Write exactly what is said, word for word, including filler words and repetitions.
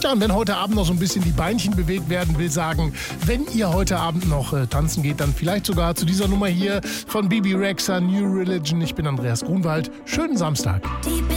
Ja, und wenn heute Abend noch so ein bisschen die Beinchen bewegt werden, will sagen, wenn ihr heute Abend noch äh, tanzen geht, dann vielleicht sogar zu dieser Nummer hier von Bebe Rexha, New Religion. Ich bin Andreas Grunwald. Schönen Samstag.